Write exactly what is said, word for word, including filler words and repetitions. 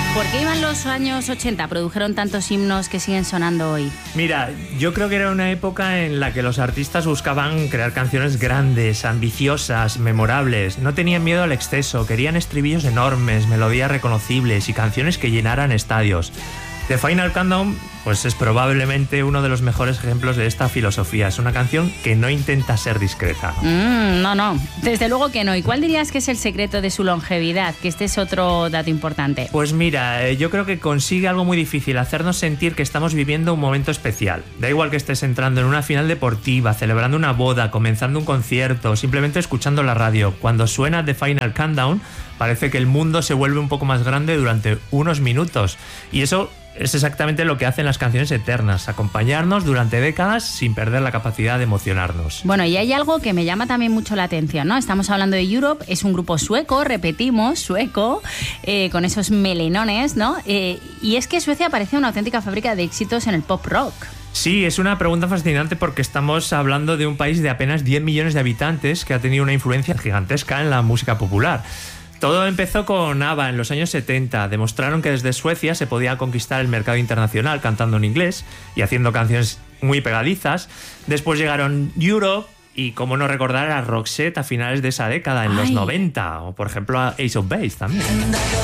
¿Por qué iban los años ochenta? Produjeron tantos himnos que siguen sonando hoy. Mira, yo creo que era una época en la que los artistas buscaban crear canciones grandes, ambiciosas, memorables. No tenían miedo al exceso, querían estribillos enormes, melodías reconocibles y canciones que llenaran estadios. The Final Countdown, pues es probablemente uno de los mejores ejemplos de esta filosofía. Es una canción que no intenta ser discreta. Mm, no, no, desde luego que no. ¿Y cuál dirías que es el secreto de su longevidad? Que este es otro dato importante. Pues mira, yo creo que consigue algo muy difícil, hacernos sentir que estamos viviendo un momento especial. Da igual que estés entrando en una final deportiva, celebrando una boda, comenzando un concierto, simplemente escuchando la radio. Cuando suena The Final Countdown, parece que el mundo se vuelve un poco más grande durante unos minutos. Y eso es exactamente lo que hacen las canciones eternas, acompañarnos durante décadas sin perder la capacidad de emocionarnos. Bueno, y hay algo que me llama también mucho la atención, ¿no? Estamos hablando de Europe, es un grupo sueco, repetimos, sueco, eh, con esos melenones, ¿no? Eh, y es que Suecia parece una auténtica fábrica de éxitos en el pop rock. Sí, es una pregunta fascinante porque estamos hablando de un país de apenas diez millones de habitantes que ha tenido una influencia gigantesca en la música popular. Todo empezó con ABBA en los años setenta. Demostraron que desde Suecia se podía conquistar el mercado internacional cantando en inglés y haciendo canciones muy pegadizas. Después llegaron Europe y, cómo no recordar, a Roxette a finales de esa década, en Ay. los noventa. O, por ejemplo, a Ace of Base también.